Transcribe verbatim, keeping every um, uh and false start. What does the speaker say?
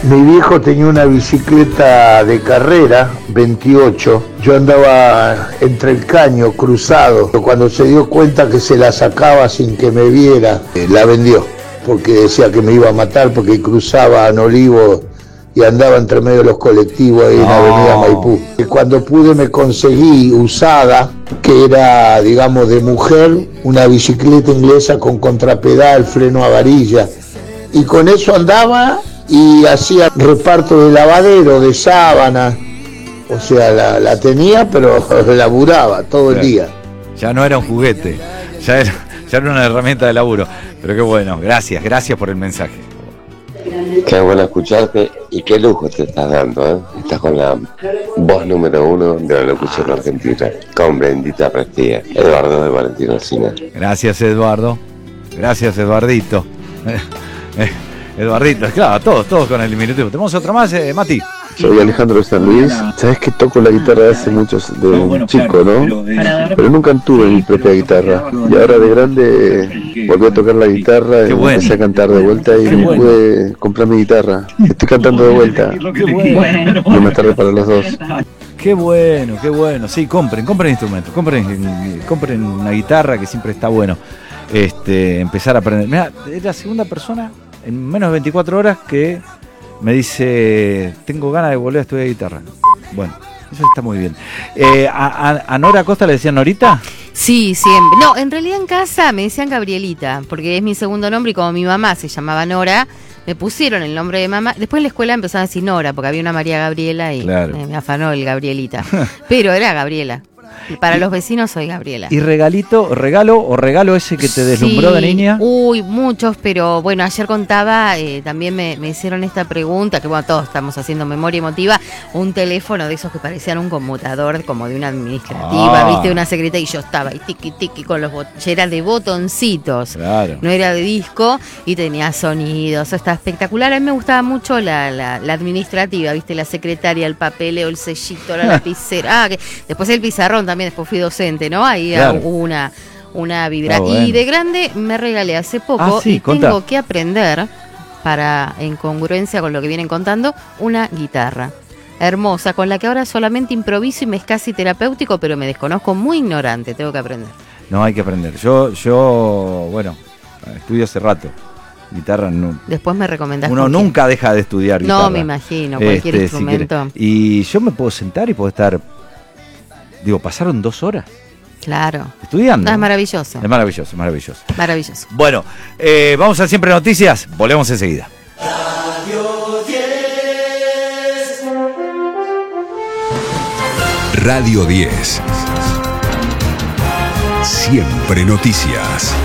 Mi viejo tenía una bicicleta de carrera, veintiocho. Yo andaba entre el caño, cruzado. Cuando se dio cuenta que se la sacaba sin que me viera, eh, la vendió. Porque decía que me iba a matar, porque cruzaba en Olivo y andaba entre medio de los colectivos ahí en la avenida Maipú. Y cuando pude me conseguí usada, que era, digamos, de mujer, una bicicleta inglesa con contrapedal, freno a varilla. Y con eso andaba y hacía reparto de lavadero, de sábana. O sea, la, la tenía, pero laburaba todo el día. Ya no era un juguete, ya era, ya era una herramienta de laburo. Pero qué bueno, gracias, gracias por el mensaje. Qué bueno escucharte y qué lujo te estás dando, ¿eh? Estás con la voz número uno de la locución argentina, con Brendita Restía, Eduardo de Valentino Alsina. Gracias, Eduardo. Gracias, Eduardito. Eh, eh, Eduardito, claro, todos, todos con el diminutivo. ¿Tenemos otra más, eh, Mati? Soy Alejandro de San Luis. Sabes que toco la guitarra hace muchos de no, bueno, chico, claro, ¿no? Pero, pero nunca tuve mi propia guitarra. Y ahora de grande volví a tocar la guitarra y bueno. empecé a cantar de vuelta y no bueno. pude comprar mi guitarra. Estoy cantando de vuelta. Qué bueno. Y más tarde para los dos. Qué bueno, qué bueno. Sí, compren, compren instrumentos, compren, compren una guitarra que siempre está bueno. Este, empezar a aprender. Mira, es la segunda persona en menos de veinticuatro horas que me dice, tengo ganas de volver a estudiar guitarra. Bueno, eso está muy bien. Eh, a, a, ¿A Nora Costa le decían Norita? Sí, siempre. No, en realidad en casa me decían Gabrielita, porque es mi segundo nombre y como mi mamá se llamaba Nora, me pusieron el nombre de mamá. Después en la escuela empezaron a decir Nora, porque había una María Gabriela y claro. me, me afanó el Gabrielita. Pero era Gabriela. Y para los vecinos soy Gabriela. ¿Y regalito, regalo o regalo ese que te deslumbró sí, de niña? Uy, muchos, pero bueno, ayer contaba, eh, también me, me hicieron esta pregunta, que bueno, todos estamos haciendo memoria emotiva, un teléfono de esos que parecían un conmutador, como de una administrativa, ah. viste, una secretaria, y yo estaba ahí tiqui tiqui con los botones, era de botoncitos, claro. no era de disco, y tenía sonidos, está espectacular. A mí me gustaba mucho la, la, la administrativa, viste, la secretaria, el papeleo, el sellito, la lapicera, ah, que, después el pizarrón también. Después fui docente, ¿no? Ahí claro. hubo una, una vibra. Ah, bueno. Y de grande me regalé hace poco ah, sí, y contá. Tengo que aprender, para en congruencia con lo que vienen contando, una guitarra hermosa, con la que ahora solamente improviso y me es casi terapéutico, pero me desconozco, muy ignorante, tengo que aprender. No, hay que aprender. Yo, yo bueno, estudio hace rato. Guitarra no. Después me recomendaste. Uno nunca deja de estudiar guitarra. No, me imagino, cualquier este, instrumento. Si y yo me puedo sentar y puedo estar... Digo, pasaron dos horas. Claro. Estudiando. No, es maravilloso. Es maravilloso, maravilloso. Maravilloso. Bueno, eh, vamos a Siempre Noticias. Volvemos enseguida. Radio diez. Radio diez. Siempre Noticias.